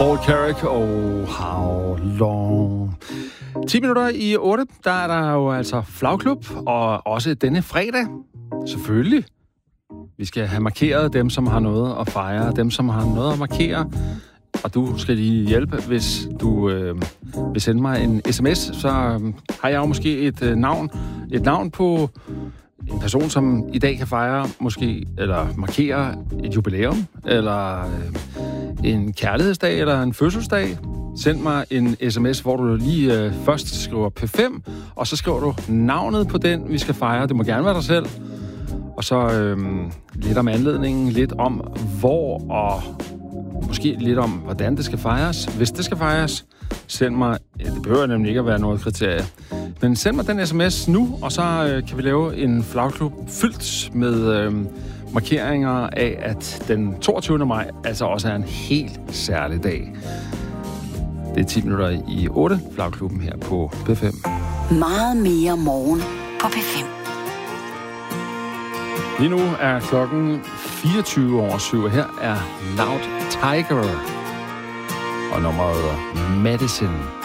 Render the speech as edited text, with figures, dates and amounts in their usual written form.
Paul Carrick og How Long. 10 minutter i 8, der er der jo altså flagklub, og også denne fredag, selvfølgelig. Vi skal have markeret dem, som har noget at fejre, dem, som har noget at markere. Og du skal lige hjælpe, hvis du vil sende mig en sms, så har jeg jo måske et navn på en person, som i dag kan fejre måske, eller markere et jubilæum, eller en kærlighedsdag, eller en fødselsdag. Send mig en sms, hvor du lige først skriver P5, og så skriver du navnet på den, vi skal fejre. Det må gerne være dig selv. Og så lidt om anledningen, lidt om hvor, og måske lidt om, hvordan det skal fejres. Hvis det skal fejres, send mig, det behøver nemlig ikke at være noget kriterie, men send mig den sms nu, og så kan vi lave en flagklub fyldt med markeringer af, at den 22. maj altså også er en helt særlig dag. Det er 10 minutter i 8, flagklubben her på P5. Meget mere morgen på P5. Lige nu er klokken 24:07, og her er Loud Tiger og nummeret Medicine.